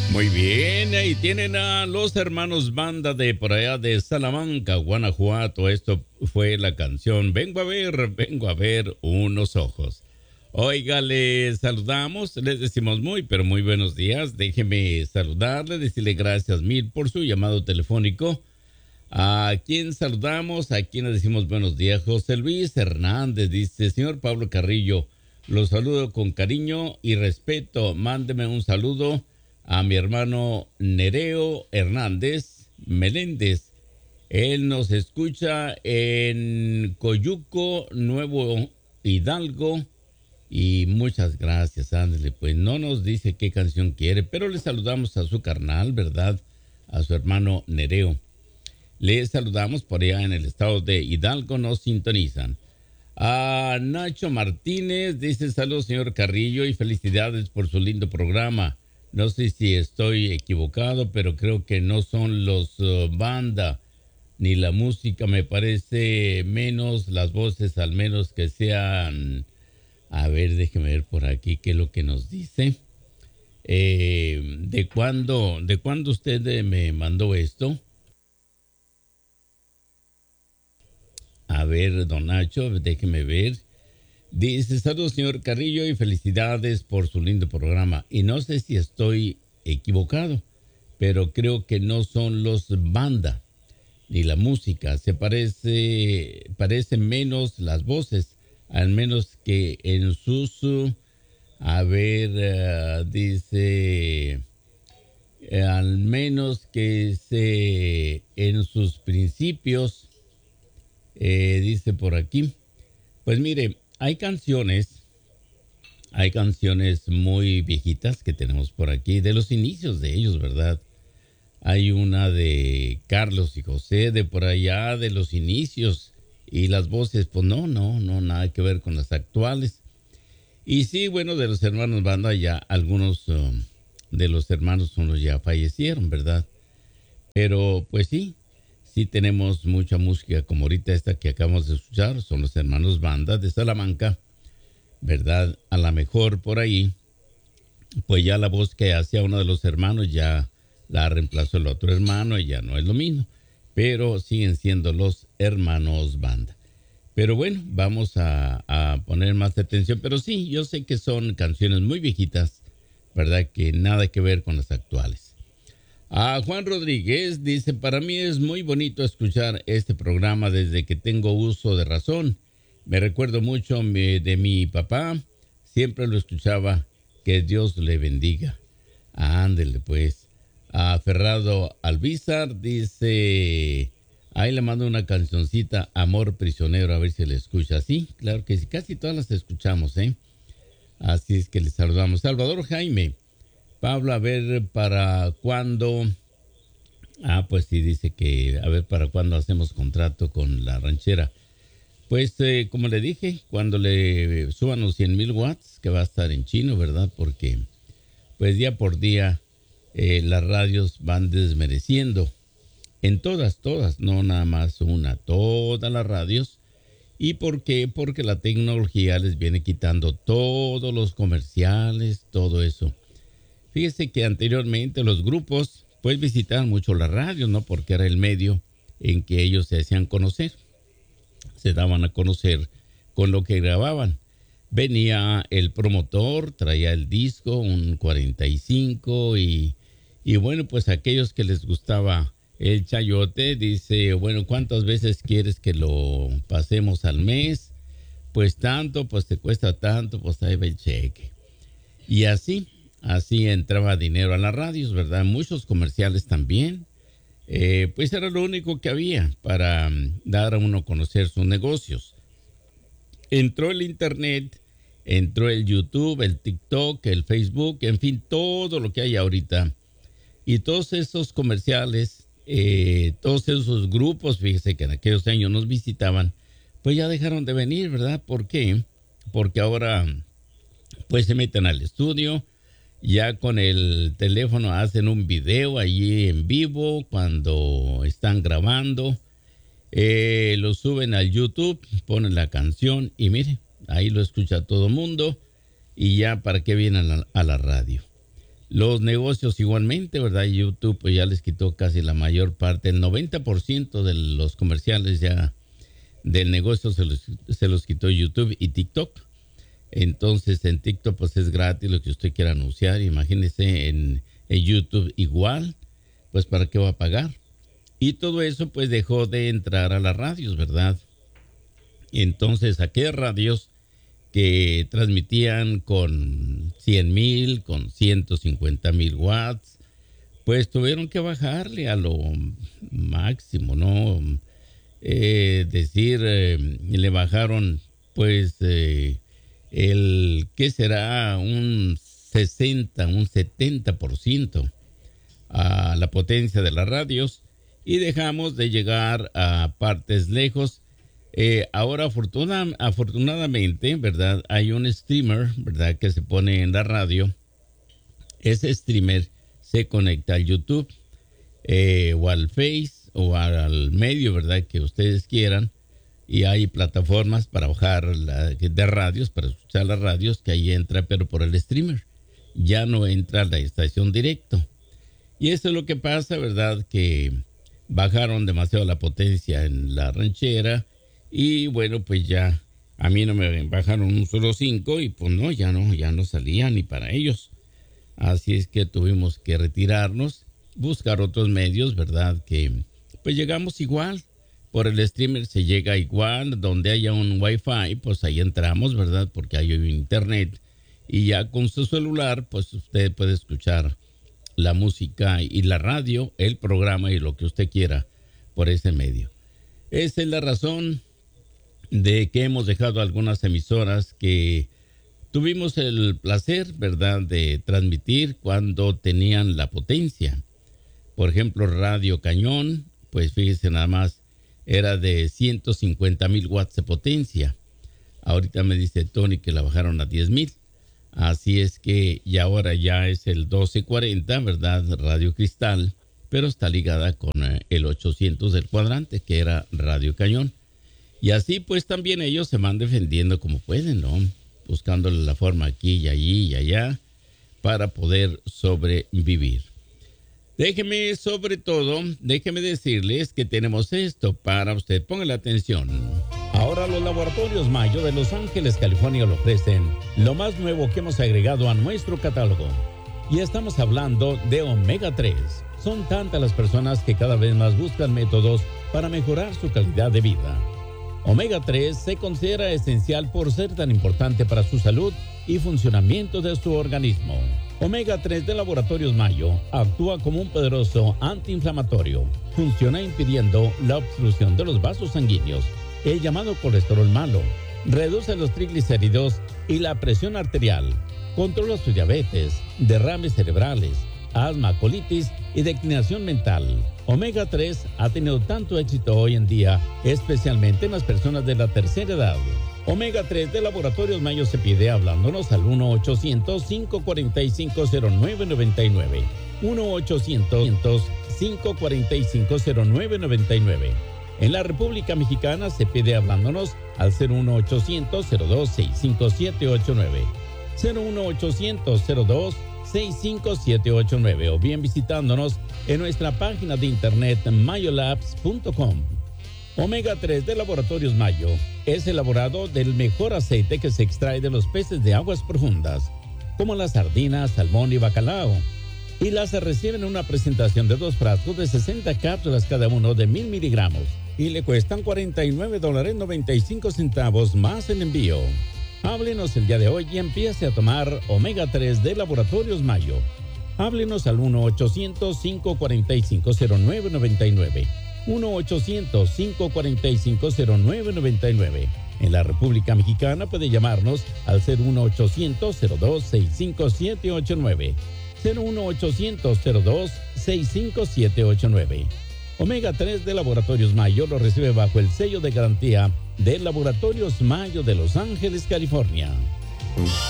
Muy bien, ahí tienen a los hermanos Banda de por allá de Salamanca, Guanajuato. Esto fue la canción vengo a ver unos ojos. Oiga, les saludamos, les decimos muy, pero muy buenos días. Déjeme saludarle, decirle gracias mil por su llamado telefónico. ¿A quién saludamos? ¿A quién le decimos buenos días? José Luis Hernández dice, señor Pablo Carrillo, los saludo con cariño y respeto. Mándeme un saludo a mi hermano Nereo Hernández Meléndez. Él nos escucha en Coyuco, Nuevo Hidalgo. Y muchas gracias, ándale. Pues no nos dice qué canción quiere, pero le saludamos a su carnal, ¿verdad? A su hermano Nereo. Les saludamos por allá en el estado de Hidalgo, nos sintonizan. A Nacho Martínez dice saludos señor Carrillo y felicidades por su lindo programa. No sé si estoy equivocado, pero creo que no son los banda ni la música, me parece menos las voces, al menos que sean... A ver, déjeme ver por aquí qué es lo que nos dice. ¿De cuándo usted me mandó esto? A ver, don Nacho, déjeme ver. Dice, saludos, señor Carrillo, y felicidades por su lindo programa. Y no sé si estoy equivocado, pero creo que no son los banda ni la música. Parecen menos las voces, al menos que en sus... A ver, dice... al menos que en sus principios, dice por aquí. Pues mire, hay canciones muy viejitas que tenemos por aquí, de los inicios de ellos, ¿verdad? Hay una de Carlos y José, de por allá, de los inicios, y las voces, pues no, nada que ver con las actuales. Y sí, bueno, de los hermanos Banda ya algunos de los hermanos unos ya fallecieron, ¿verdad? Pero pues sí tenemos mucha música como ahorita esta que acabamos de escuchar, son los hermanos Banda de Salamanca, ¿verdad? A lo mejor por ahí, pues ya la voz que hacía uno de los hermanos ya la reemplazó el otro hermano y ya no es lo mismo, pero siguen siendo los hermanos Banda. Pero bueno, vamos a poner más atención. Pero sí, yo sé que son canciones muy viejitas, ¿verdad? Que nada que ver con las actuales. A Juan Rodríguez dice, para mí es muy bonito escuchar este programa desde que tengo uso de razón. Me recuerdo mucho de mi papá, siempre lo escuchaba, que Dios le bendiga. Ándele pues. A Ferrado Alvizar dice... Ahí le mando una cancioncita, Amor Prisionero, a ver si le escucha. Sí, claro que sí, casi todas las escuchamos, ¿eh? Así es que le saludamos. Salvador Jaime, Pablo, a ver para cuándo. Pues sí, dice que a ver para cuándo hacemos contrato con la ranchera. Pues como le dije, cuando le suban los 100,000 watts, que va a estar en chino, ¿verdad? Porque pues día por día las radios van desmereciendo. En todas, no nada más una, todas las radios. ¿Y por qué? Porque la tecnología les viene quitando todos los comerciales, todo eso. Fíjese que anteriormente los grupos pues visitaban mucho la radio, ¿no? Porque era el medio en que ellos se hacían conocer. Se daban a conocer con lo que grababan. Venía el promotor, traía el disco, un 45 y bueno, pues aquellos que les gustaba el chayote, dice, bueno, ¿cuántas veces quieres que lo pasemos al mes? Pues tanto, pues te cuesta tanto, pues ahí va el cheque. Y así entraba dinero a las radios, ¿verdad? Muchos comerciales también. Pues era lo único que había para dar a uno a conocer sus negocios. Entró el internet, entró el YouTube, el TikTok, el Facebook, en fin, todo lo que hay ahorita. Y todos esos comerciales, todos esos grupos, fíjese que en aquellos años nos visitaban, pues ya dejaron de venir, ¿verdad? ¿Por qué? Porque ahora pues se meten al estudio, ya con el teléfono hacen un video allí en vivo cuando están grabando, lo suben al YouTube, ponen la canción y mire, ahí lo escucha todo mundo y ya para qué vienen a la radio. Los negocios igualmente, ¿verdad? YouTube pues ya les quitó casi la mayor parte, el 90% de los comerciales ya del negocio se los quitó YouTube y TikTok. Entonces en TikTok pues es gratis lo que usted quiera anunciar. Imagínese en YouTube igual, pues ¿para qué va a pagar? Y todo eso pues dejó de entrar a las radios, ¿verdad? Entonces aquellas radios que transmitían con 100,000, con 150,000 watts, pues tuvieron que bajarle a lo máximo, ¿no? Le bajaron pues ¿qué será? Un 60, un 70% a la potencia de las radios y dejamos de llegar a partes lejos. Ahora afortunadamente, ¿verdad? Hay un streamer, ¿verdad? Que se pone en la radio. Ese streamer se conecta al YouTube o al Face o al medio, ¿verdad? Que ustedes quieran. Y hay plataformas para bajar de radios, para escuchar las radios, que ahí entra, pero por el streamer. Ya no entra a la estación directo. Y eso es lo que pasa, ¿verdad? Que bajaron demasiado la potencia en la ranchera. Y bueno, pues ya a mí no me bajaron un solo 5 y pues no, ya no salía ni para ellos. Así es que tuvimos que retirarnos, buscar otros medios, ¿verdad? Que pues llegamos igual. Por el streamer se llega igual, donde haya un Wi-Fi, pues ahí entramos, ¿verdad? Porque hay internet. Y ya con su celular, pues usted puede escuchar la música y la radio, el programa y lo que usted quiera por ese medio. Esa es la razón de que hemos dejado algunas emisoras que tuvimos el placer, ¿verdad?, de transmitir cuando tenían la potencia. Por ejemplo, Radio Cañón, pues fíjese nada más, era de 150,000 watts de potencia. Ahorita me dice Tony que la bajaron a 10,000. Así es que y ahora ya es el 1240, ¿verdad? Radio Cristal, pero está ligada con el 800 del cuadrante, que era Radio Cañón. Y así pues también ellos se van defendiendo como pueden, ¿no? Buscándole la forma aquí y allí y allá para poder sobrevivir. Déjeme decirles que tenemos esto para usted. Póngale atención. Ahora los laboratorios Mayo de Los Ángeles, California le ofrecen lo más nuevo que hemos agregado a nuestro catálogo. Y estamos hablando de Omega 3. Son tantas las personas que cada vez más buscan métodos para mejorar su calidad de vida. Omega 3 se considera esencial por ser tan importante para su salud y funcionamiento de su organismo. Omega 3 de Laboratorios Mayo actúa como un poderoso antiinflamatorio. Funciona impidiendo la obstrucción de los vasos sanguíneos, el llamado colesterol malo. Reduce los triglicéridos y la presión arterial. Controla su diabetes, derrames cerebrales, asma, colitis y declinación mental. Omega 3 ha tenido tanto éxito hoy en día, especialmente en las personas de la tercera edad. Omega 3 de Laboratorios Mayo se pide hablándonos al 1-800-545-0999. 1-800-545-0999. En la República Mexicana se pide hablándonos al 01800-02-65789. 01800-02-65789 o bien visitándonos en nuestra página de internet mayolabs.com. Omega 3 de Laboratorios Mayo es elaborado del mejor aceite que se extrae de los peces de aguas profundas, como las sardinas, salmón y bacalao. Y las reciben en una presentación de 2 frascos de 60 cápsulas cada uno de 1,000 miligramos. Y le cuestan $49.95 más en envío. Háblenos el día de hoy y empiece a tomar Omega 3 de Laboratorios Mayo. Háblenos al 1-800-545-0999. 1-800-545-0999. En la República Mexicana puede llamarnos al 01800-02-65789. 01800-02-65789. Omega 3 de Laboratorios Mayo lo recibe bajo el sello de garantía de Laboratorios Mayo de Los Ángeles, California.